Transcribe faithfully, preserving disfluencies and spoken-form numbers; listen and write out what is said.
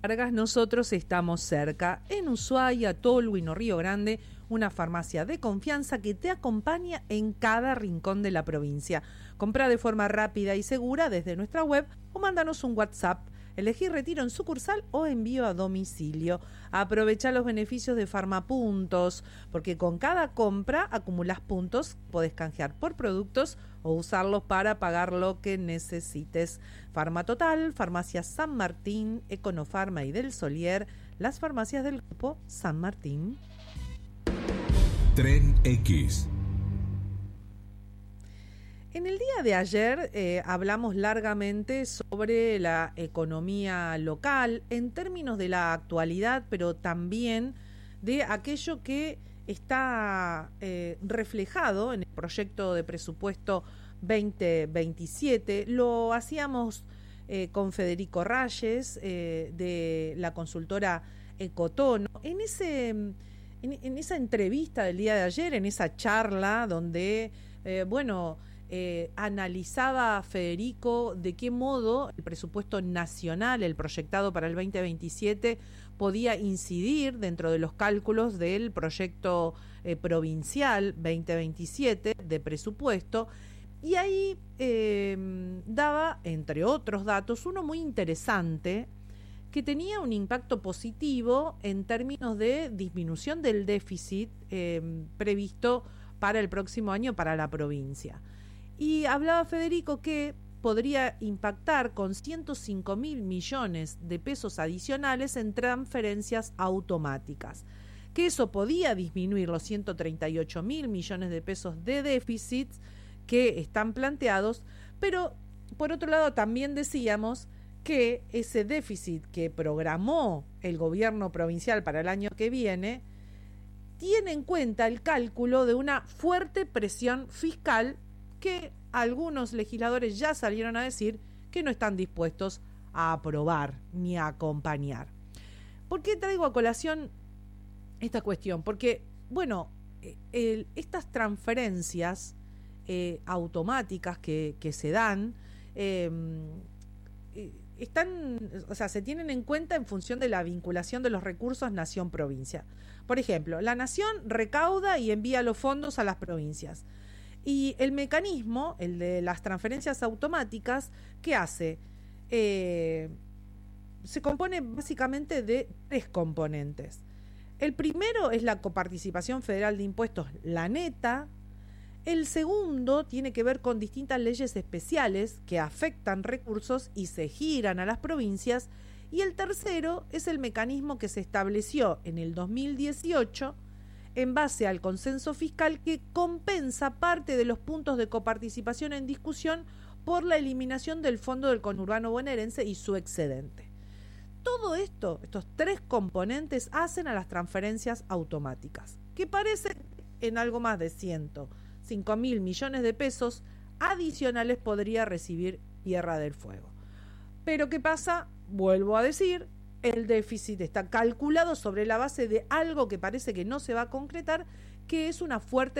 Vargas, nosotros estamos cerca, en Ushuaia, Tolwyn o Río Grande, una farmacia de confianza que te acompaña en cada rincón de la provincia. Comprá de forma rápida y segura desde nuestra web o mándanos un WhatsApp. Elegí retiro en sucursal o envío a domicilio. Aprovecha los beneficios de Farmapuntos, porque con cada compra acumulás puntos, podés canjear por productos o usarlos para pagar lo que necesites. Farmatotal, Farmacia San Martín, Econofarma y Del Solier, las farmacias del grupo San Martín. Tren X. En el día de ayer eh, hablamos largamente sobre la economía local en términos de la actualidad, pero también de aquello que está eh, reflejado en el proyecto de presupuesto veinte veintisiete. Lo hacíamos eh, con Federico Rayes eh, de la consultora Ecotono. En ese, en, en esa entrevista del día de ayer, en esa charla donde, eh, bueno... Eh, analizaba Federico de qué modo el presupuesto nacional, el proyectado para el veinte veintisiete, podía incidir dentro de los cálculos del proyecto eh, provincial veinte veintisiete de presupuesto, y ahí eh, daba, entre otros datos, uno muy interesante que tenía un impacto positivo en términos de disminución del déficit eh, previsto para el próximo año para la provincia. Y hablaba Federico que podría impactar con ciento cinco mil millones de pesos adicionales en transferencias automáticas, que eso podía disminuir los ciento treinta y ocho mil millones de pesos de déficits que están planteados, pero por otro lado también decíamos que ese déficit que programó el gobierno provincial para el año que viene tiene en cuenta el cálculo de una fuerte presión fiscal que algunos legisladores ya salieron a decir que no están dispuestos a aprobar ni a acompañar. ¿Por qué traigo a colación esta cuestión? Porque, bueno, el, estas transferencias eh, automáticas que, que se dan eh, están, o sea, se tienen en cuenta en función de la vinculación de los recursos nación-provincia. Por ejemplo, la nación recauda y envía los fondos a las provincias. Y el mecanismo, el de las transferencias automáticas, ¿qué hace? Eh, se compone básicamente de tres componentes. El primero es la coparticipación federal de impuestos, la neta. El segundo tiene que ver con distintas leyes especiales que afectan recursos y se giran a las provincias. Y el tercero es el mecanismo que se estableció en el dos mil dieciocho en base al consenso fiscal que compensa parte de los puntos de coparticipación en discusión por la eliminación del Fondo del Conurbano Bonaerense y su excedente. Todo esto, estos tres componentes, hacen a las transferencias automáticas, que parecen en algo más de ciento cinco mil millones de pesos adicionales podría recibir Tierra del Fuego. Pero ¿qué pasa? Vuelvo a decir, el déficit está calculado sobre la base de algo que parece que no se va a concretar, que es una fuerte